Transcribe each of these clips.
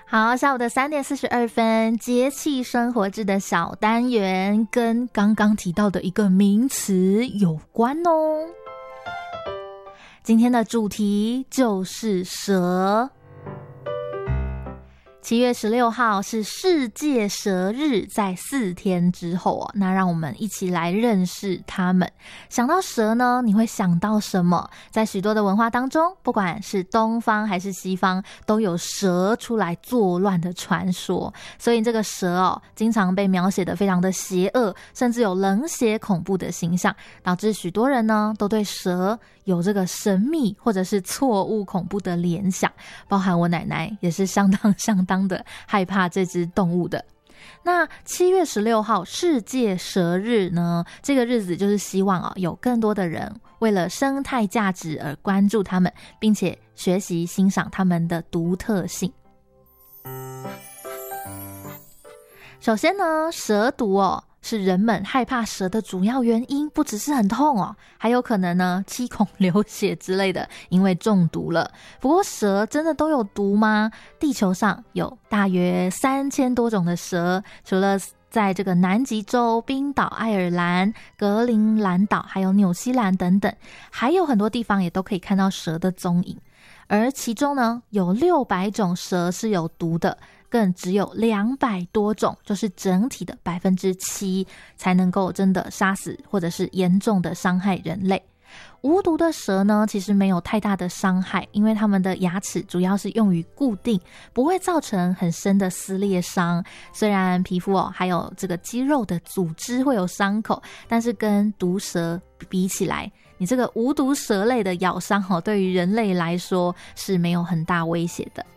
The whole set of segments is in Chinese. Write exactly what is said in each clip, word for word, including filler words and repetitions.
好，下午的三点四十二分，节气生活志的小单元跟刚刚提到的一个名词有关哦。今天的主题就是蛇。七月十六号是世界蛇日，在四天之后哦，那让我们一起来认识它们。想到蛇呢，你会想到什么？在许多的文化当中，不管是东方还是西方，都有蛇出来作乱的传说。所以这个蛇哦，经常被描写得非常的邪恶，甚至有冷血恐怖的形象，导致许多人呢都对蛇有这个神秘或者是错误恐怖的联想，包含我奶奶也是相当相当的害怕这只动物的。那七月十六号世界蛇日呢，这个日子就是希望啊，有更多的人为了生态价值而关注它们，并且学习欣赏它们的独特性。首先呢，蛇毒哦是人们害怕蛇的主要原因，不只是很痛哦，还有可能呢七孔流血之类的，因为中毒了。不过蛇真的都有毒吗？地球上有大约三千多种的蛇，除了在这个南极洲、冰岛、爱尔兰、格陵兰岛还有纽西兰等等，还有很多地方也都可以看到蛇的踪影。而其中呢，有六百种蛇是有毒的，更只有两百多种，就是整体的 百分之七 才能够真的杀死或者是严重的伤害人类。无毒的蛇呢，其实没有太大的伤害，因为它们的牙齿主要是用于固定，不会造成很深的撕裂伤。虽然皮肤哦还有这个肌肉的组织会有伤口，但是跟毒蛇比起来，你这个无毒蛇类的咬伤哦，对于人类来说是没有很大威胁的。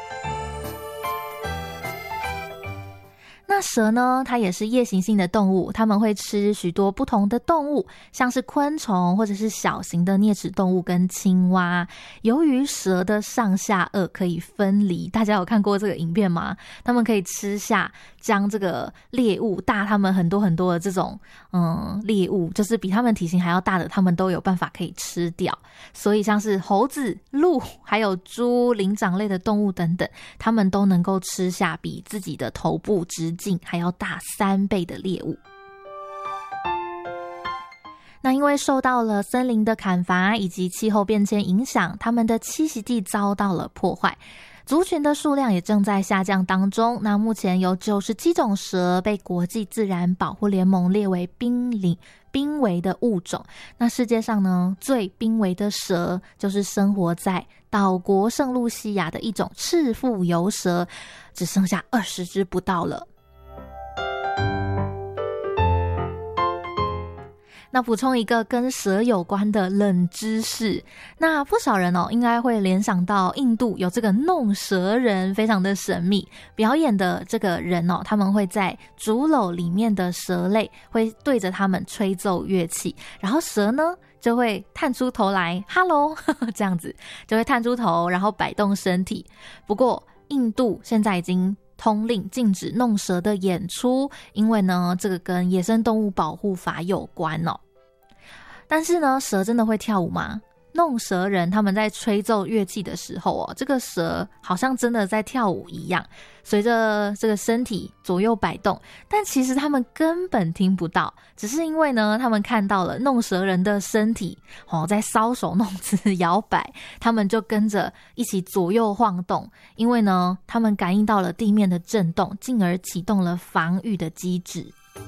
那蛇呢，它也是夜行性的动物，它们会吃许多不同的动物，像是昆虫或者是小型的啮齿动物跟青蛙。由于蛇的上下颚可以分离，大家有看过这个影片吗？它们可以吃下将这个猎物大它们很多很多的这种嗯猎物，就是比它们体型还要大的，它们都有办法可以吃掉。所以像是猴子、鹿还有猪、灵长类的动物等等，它们都能够吃下比自己的头部直径还要大三倍的猎物。那因为受到了森林的砍伐以及气候变迁影响，它们的栖息地遭到了破坏，族群的数量也正在下降当中。那目前有九十七种蛇被国际自然保护联盟列为濒临濒危的物种。那世界上呢，最濒危的蛇就是生活在岛国圣露西亚的一种赤腹游蛇，只剩下二十只不到了。那补充一个跟蛇有关的冷知识，那不少人哦应该会联想到印度有这个弄蛇人，非常的神秘。表演的这个人哦，他们会在竹篓里面的蛇类会对着他们吹奏乐器，然后蛇呢就会探出头来 Hello 这样子就会探出头，然后摆动身体。不过印度现在已经通令禁止弄蛇的演出，因为呢这个跟野生动物保护法有关哦。但是呢，蛇真的会跳舞吗？弄蛇人他们在吹奏乐器的时候哦，这个蛇好像真的在跳舞一样，随着这个身体左右摆动，但其实他们根本听不到，只是因为呢他们看到了弄蛇人的身体哦在搔首弄姿摇摆，他们就跟着一起左右晃动，因为呢他们感应到了地面的震动，进而启动了防御的机制。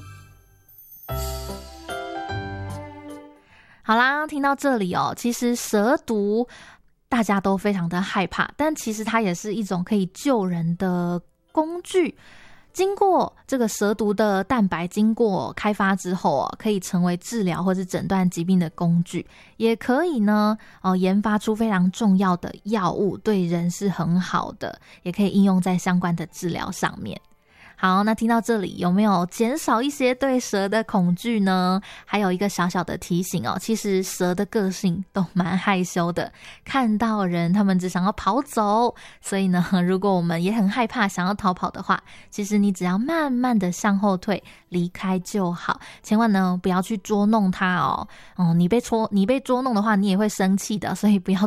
好啦，听到这里哦，其实蛇毒大家都非常的害怕，但其实它也是一种可以救人的工具。经过这个蛇毒的蛋白经过开发之后哦，可以成为治疗或是诊断疾病的工具，也可以呢哦研发出非常重要的药物，对人是很好的，也可以应用在相关的治疗上面。好，那听到这里有没有减少一些对蛇的恐惧呢？还有一个小小的提醒哦，其实蛇的个性都蛮害羞的，看到人他们只想要跑走，所以呢，如果我们也很害怕想要逃跑的话，其实你只要慢慢的向后退离开就好，千万呢不要去捉弄它哦。哦，你被捉你被捉弄的话，你也会生气的，所以不要